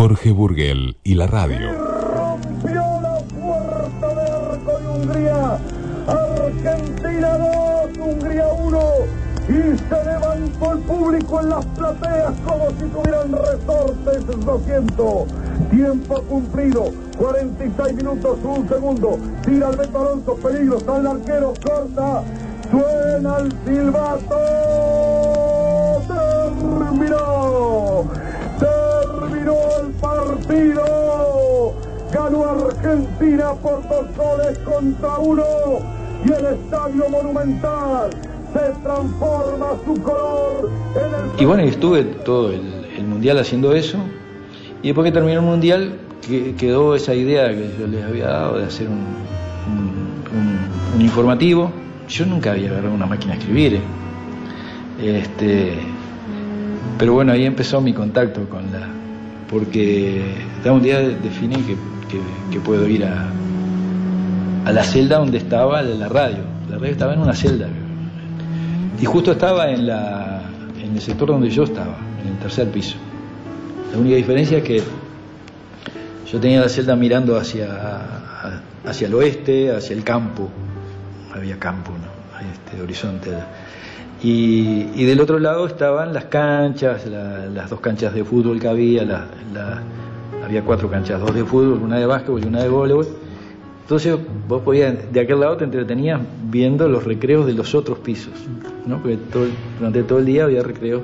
Jorge Burguel y la radio. Rompió la puerta del arco de Hungría. Argentina 2, Hungría 1. Y se levantó el público en las plateas como si tuvieran resortes 200. Tiempo cumplido, 46 minutos, un segundo. Tira el Beto Alonso, peligro, está el arquero, corta. Suena el silbato. Terminó el partido. Ganó Argentina por 2-1 y el Estadio Monumental se transforma su color en el... Y bueno, estuve todo el Mundial haciendo eso, y después que terminó el Mundial quedó esa idea que yo les había dado de hacer un informativo. Yo nunca había agarrado una máquina a escribir, pero bueno, ahí empezó mi contacto con porque un día definí que puedo ir a la celda donde estaba la radio. La radio estaba en una celda y justo estaba en el sector donde yo estaba, en el tercer piso. La única diferencia es que yo tenía la celda mirando hacia el oeste, hacia el campo. Había campo, ¿no? Horizonte. Y del otro lado estaban las canchas, las dos canchas de fútbol que había, había 4 canchas, 2 de fútbol, una de básquetbol y una de voleibol. Entonces vos podías, de aquel lado te entretenías viendo los recreos de los otros pisos, ¿no? Porque durante todo el día había recreos.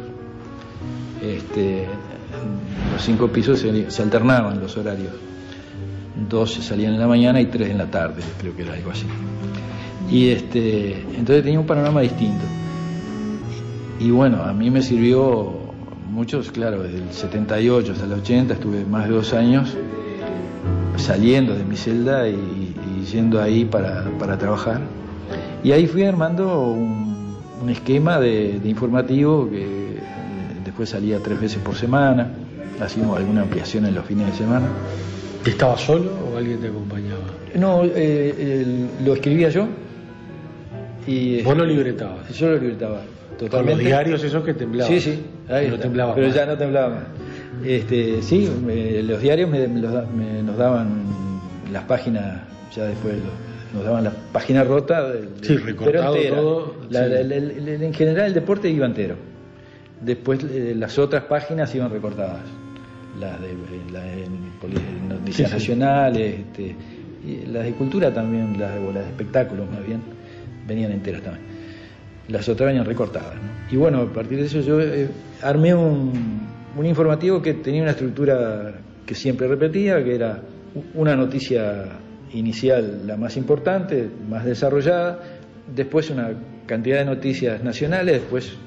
Los 5 pisos se alternaban los horarios. 2 salían en la mañana y 3 en la tarde, creo que era algo así. Y entonces tenía un panorama distinto. Y bueno, a mí me sirvió mucho, claro, desde el 78 hasta el 80 estuve más de 2 años saliendo de mi celda y yendo ahí para trabajar. Y ahí fui armando un esquema de informativo que después salía 3 veces por semana. Hacíamos alguna ampliación en los fines de semana. ¿Estabas solo o alguien te acompañaba? No, lo escribía yo. ¿Vos lo libretabas? Yo lo libretaba totalmente. ¿Con los diarios esos que temblaban? Sí, ahí no temblaba pero más. ya no temblaba más. Sí, los diarios nos daban las páginas, ya después nos daban la página rota, sí, recortado todo. En general el deporte iba entero. Después las otras páginas iban recortadas, las de noticias nacionales, y las de cultura también, las de espectáculos más bien, venían enteras también. Las otras venían recortadas, ¿no? Y bueno, a partir de eso yo armé un informativo que tenía una estructura que siempre repetía, que era una noticia inicial, la más importante, más desarrollada, después una cantidad de noticias nacionales,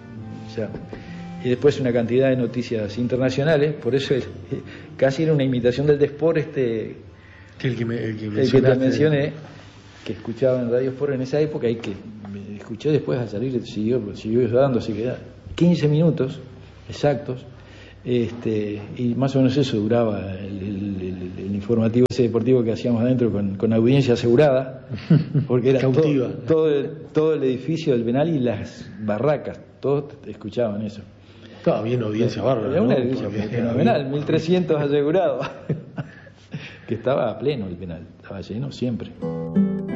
y después una cantidad de noticias internacionales. Por eso casi era una imitación del Desport, el que te mencioné, que escuchaba en Radio Sport en esa época y que me escuché después al salir, siguió dando, así que 15 minutos exactos, y más o menos eso duraba el informativo ese deportivo que hacíamos adentro con audiencia asegurada, porque era todo el edificio del Penal y las barracas, todos escuchaban eso. Estaba bien audiencia bárbara. Era una audiencia fenomenal, 1300 asegurados, que estaba a pleno el Penal, estaba lleno siempre.